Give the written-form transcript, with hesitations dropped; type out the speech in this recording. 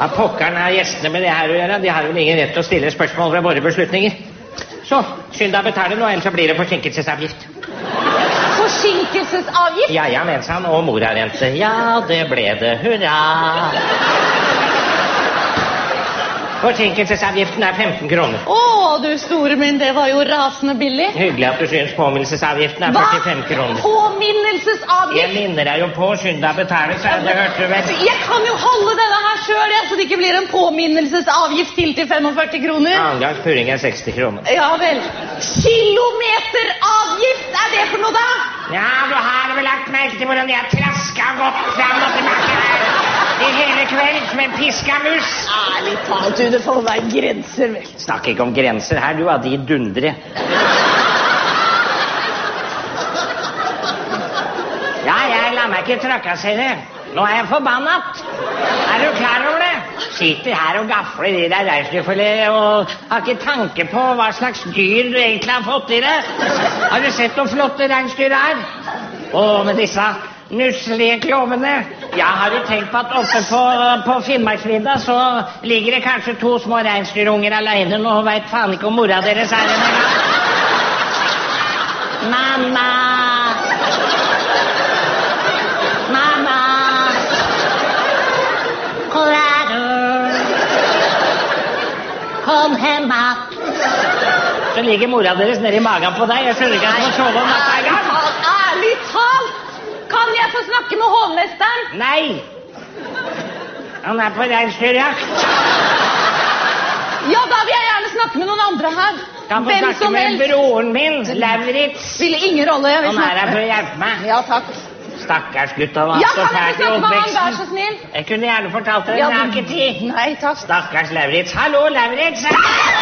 Ja, pokkeren er gjestene med det her å gjøre. De har vel ingen rett til å stille spørsmål ved våre beslutninger. Så, skynd deg å betale nå, ellers så blir det forsinkelsesavgift. Forsinkelsesavgift? Ja, mensan og morarente. Ja, det ble det. Hurra! Forsinkelsesavgiften er 15 kroner. Du store min, det var jo rasende billig. Hyggelig at du synes påminnelsesavgiften er 45 kroner. Påminnelsesavgift? Jeg minner deg jo på, skynd deg å betale, så det hørte du vel. Jeg kan jo holde denne her selv, så det ikke blir en påminnelsesavgift til 45 kroner. Annengangs purring er 60 kroner. Ja vel. Kilometeravgift, er det for noe da? Ja, du har vel lagt merke til hvordan jeg traska godt fram og tilbake her i hele kveld som en piskamus. Ærlig talt, det får være grenser vel. Snakk ikke om grenser her, du, de dundre. Ja, jeg lar meg ikke trakassere. Nå er jeg forbannet. Er du klar over det? Sitter her og gafler i deg reinsdyrfilet og har ikke tanke på hva slags dyr du egentlig har fått i det. Har du sett noen flotte reinsdyr her? Med disse nusselige klovene. Ja, har du tenkt på at oppe på Finnmarksvidda så ligger det kanskje 2 små reinsdyrunger alene nå og vet faen ikke om mora deres er en gang. Mamma! Mamma! Hvor er du? Kom hem att. Så ligger mora deres nede i magen på deg. Jeg skjønner ikke at du får sove om natta en gang. Ærlig talt! Kan jeg få snakke med hovmesteren? Nei! Han er på reinsdyrjakt. Ja, da vil jeg gjerne snakke med noen andre her. Kan få snakke med broren min, Lauritz. Spiller ingen rolle, jeg vil Han er her for å hjelpe meg. Ja, takk. Stakkars gutt, han var Ja, så kan jeg fælt få i snakke med han, vær så oppveksten. snill? Jeg kunne gjerne fortalt deg, men jeg har ikke tid. Nei, takk. Stakkars Lauritz. Hallo, Lauritz!